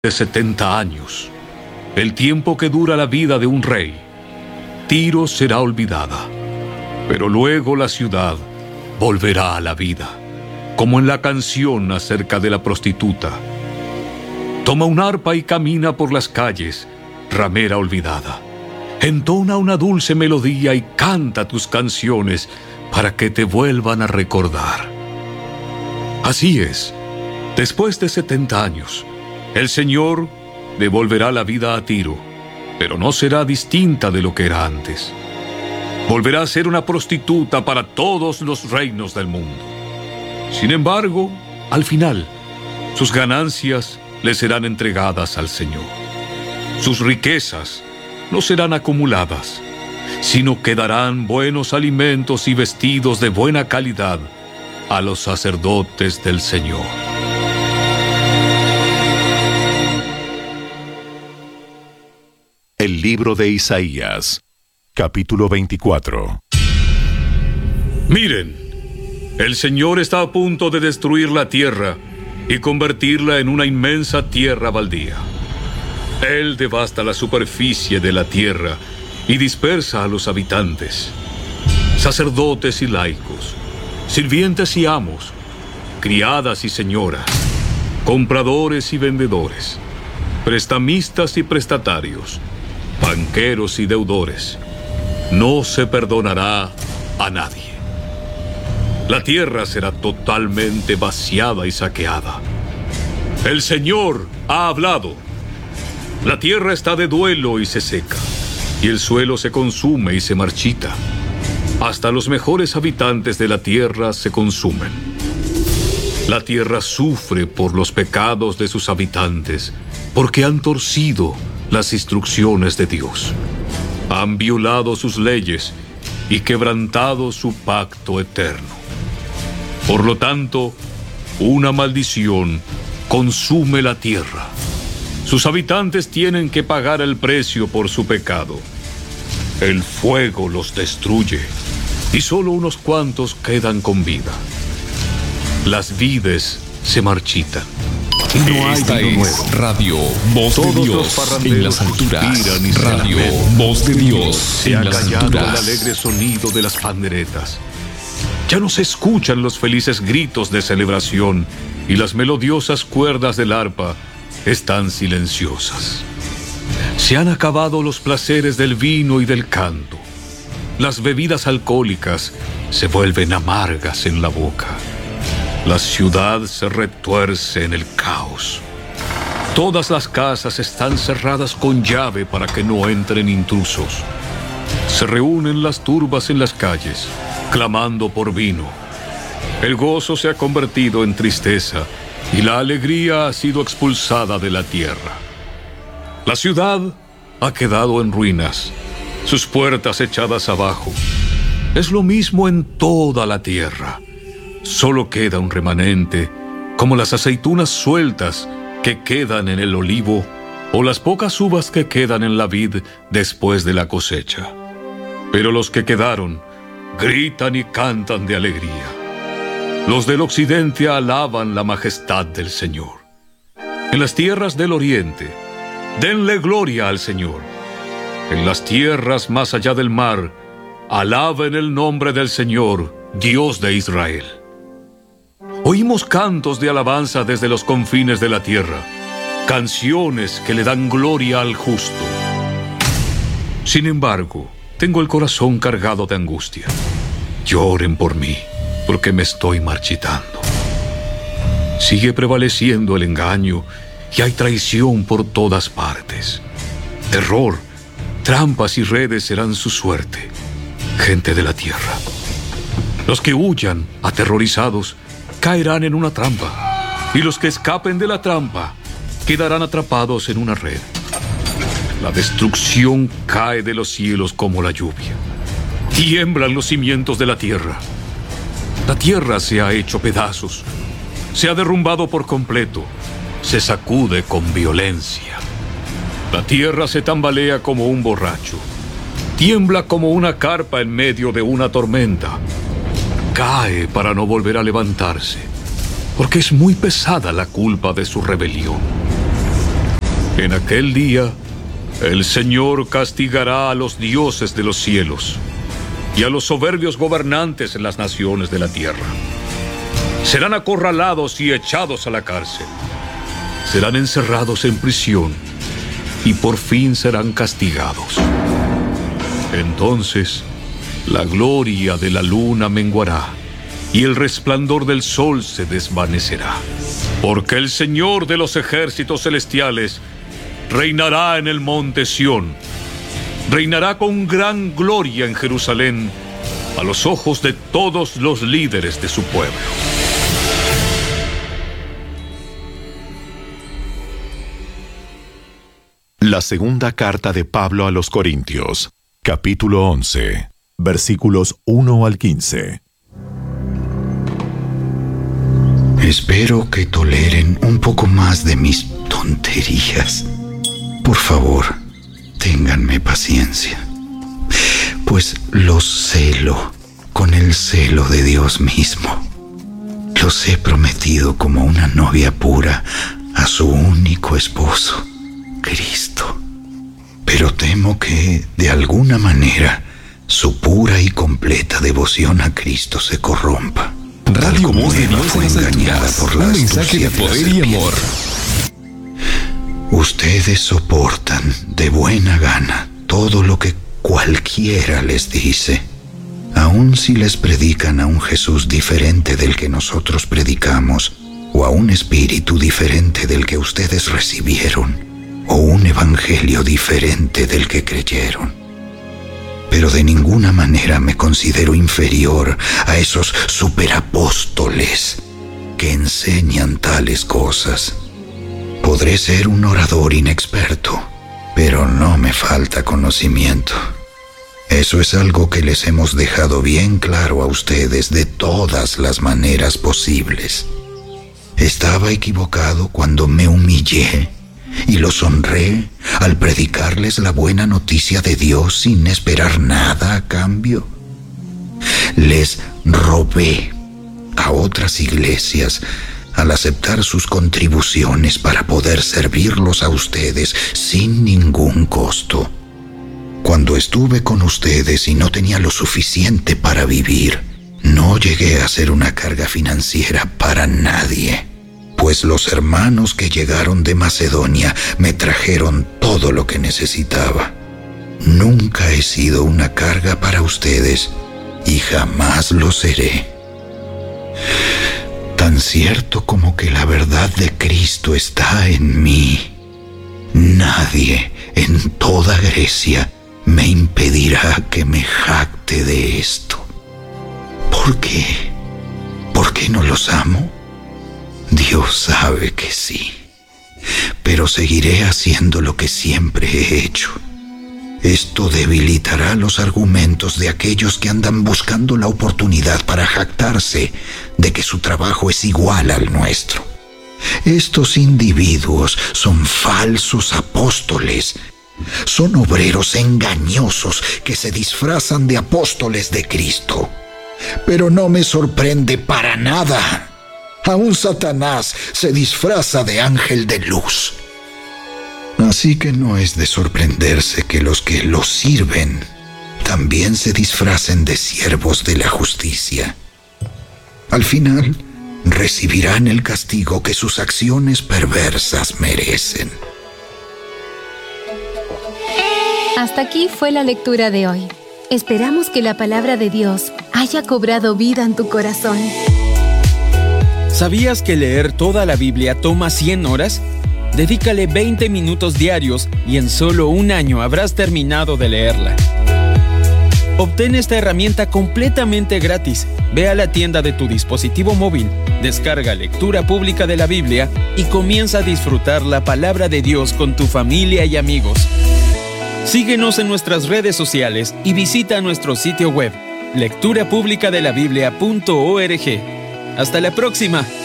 de 70 años, el tiempo que dura la vida de un rey, Tiro será olvidada, pero luego la ciudad volverá a la vida, como en la canción acerca de la prostituta. Toma un arpa y camina por las calles, ramera olvidada. Entona una dulce melodía y canta tus canciones para que te vuelvan a recordar. Así es, después de 70 años, el Señor devolverá la vida a Tiro, pero no será distinta de lo que era antes. Volverá a ser una prostituta para todos los reinos del mundo. Sin embargo, al final, sus ganancias le serán entregadas al Señor. Sus riquezas no serán acumuladas, sino que darán buenos alimentos y vestidos de buena calidad a los sacerdotes del Señor. El libro de Isaías, capítulo 24. Miren, el Señor está a punto de destruir la tierra y convertirla en una inmensa tierra baldía. Él devasta la superficie de la tierra y dispersa a los habitantes, sacerdotes y laicos, sirvientes y amos, criadas y señoras, compradores y vendedores, prestamistas y prestatarios, banqueros y deudores. No se perdonará a nadie. La tierra será totalmente vaciada y saqueada. El Señor ha hablado. La tierra está de duelo y se seca, y el suelo se consume y se marchita. Hasta los mejores habitantes de la tierra se consumen. La tierra sufre por los pecados de sus habitantes, porque han torcido las instrucciones de Dios. Han violado sus leyes y quebrantado su pacto eterno. Por lo tanto, una maldición consume la tierra. Sus habitantes tienen que pagar el precio por su pecado. El fuego los destruye y solo unos cuantos quedan con vida. Las vides se marchitan. Y no hay vino nuevo. Radio Voz de Dios en las alturas. Radio Voz de Dios se ha callado el alegre sonido de las panderetas. Ya no se escuchan los felices gritos de celebración y las melodiosas cuerdas del arpa están silenciosas. Se han acabado los placeres del vino y del canto. Las bebidas alcohólicas se vuelven amargas en la boca. La ciudad se retuerce en el caos. Todas las casas están cerradas con llave para que no entren intrusos. Se reúnen las turbas en las calles, clamando por vino. El gozo se ha convertido en tristeza y la alegría ha sido expulsada de la tierra. La ciudad ha quedado en ruinas, sus puertas echadas abajo. Es lo mismo en toda la tierra. Solo queda un remanente, como las aceitunas sueltas que quedan en el olivo o las pocas uvas que quedan en la vid después de la cosecha. Pero los que quedaron gritan y cantan de alegría. Los del occidente alaban la majestad del Señor. En las tierras del oriente, denle gloria al Señor. En las tierras más allá del mar, alaben el nombre del Señor, Dios de Israel. Oímos cantos de alabanza desde los confines de la tierra, canciones que le dan gloria al justo. Sin embargo, tengo el corazón cargado de angustia. Lloren por mí, porque me estoy marchitando. Sigue prevaleciendo el engaño y hay traición por todas partes. Terror, trampas y redes serán su suerte, gente de la tierra. Los que huyan, aterrorizados, caerán en una trampa, y los que escapen de la trampa quedarán atrapados en una red. La destrucción cae de los cielos como la lluvia. Tiemblan los cimientos de la tierra. La tierra se ha hecho pedazos, se ha derrumbado por completo, se sacude con violencia. La tierra se tambalea como un borracho, tiembla como una carpa en medio de una tormenta. Cae para no volver a levantarse, porque es muy pesada la culpa de su rebelión. En aquel día, el Señor castigará a los dioses de los cielos y a los soberbios gobernantes en las naciones de la tierra. Serán acorralados y echados a la cárcel. Serán encerrados en prisión y por fin serán castigados. Entonces, la gloria de la luna menguará y el resplandor del sol se desvanecerá. Porque el Señor de los ejércitos celestiales reinará en el monte Sión. Reinará con gran gloria en Jerusalén a los ojos de todos los líderes de su pueblo. La segunda carta de Pablo a los Corintios, capítulo 11, versículos 1 al 15. Espero que toleren un poco más de mis tonterías. Por favor, ténganme paciencia, pues los celo con el celo de Dios mismo. Los he prometido como una novia pura a su único esposo, Cristo. Pero temo que, de alguna manera, su pura y completa devoción a Cristo se corrompa. Radio Voz de Dios fue engañada por la un mensaje de poder y amor. Ustedes soportan de buena gana todo lo que cualquiera les dice, aun si les predican a un Jesús diferente del que nosotros predicamos, o a un espíritu diferente del que ustedes recibieron, o un evangelio diferente del que creyeron. Pero de ninguna manera me considero inferior a esos superapóstoles que enseñan tales cosas. Podré ser un orador inexperto, pero no me falta conocimiento. Eso es algo que les hemos dejado bien claro a ustedes de todas las maneras posibles. Estaba equivocado cuando me humillé y los honré al predicarles la buena noticia de Dios sin esperar nada a cambio. Les robé a otras iglesias al aceptar sus contribuciones para poder servirlos a ustedes sin ningún costo. Cuando estuve con ustedes y no tenía lo suficiente para vivir, no llegué a ser una carga financiera para nadie, pues los hermanos que llegaron de Macedonia me trajeron todo lo que necesitaba. Nunca he sido una carga para ustedes y jamás lo seré. Tan cierto como que la verdad de Cristo está en mí, nadie en toda Grecia me impedirá que me jacte de esto. ¿Por qué? ¿Por qué no los amo? Dios sabe que sí, pero seguiré haciendo lo que siempre he hecho. Esto debilitará los argumentos de aquellos que andan buscando la oportunidad para jactarse de que su trabajo es igual al nuestro. Estos individuos son falsos apóstoles. Son obreros engañosos que se disfrazan de apóstoles de Cristo. Pero no me sorprende para nada. Aún Satanás se disfraza de ángel de luz. Así que no es de sorprenderse que los que los sirven también se disfracen de siervos de la justicia. Al final, recibirán el castigo que sus acciones perversas merecen. Hasta aquí fue la lectura de hoy. Esperamos que la palabra de Dios haya cobrado vida en tu corazón. ¿Sabías que leer toda la Biblia toma 100 horas? Dedícale 20 minutos diarios y en solo un año habrás terminado de leerla. Obtén esta herramienta completamente gratis. Ve a la tienda de tu dispositivo móvil, descarga Lectura Pública de la Biblia y comienza a disfrutar la palabra de Dios con tu familia y amigos. Síguenos en nuestras redes sociales y visita nuestro sitio web, lecturapublicadelabiblia.org. ¡Hasta la próxima!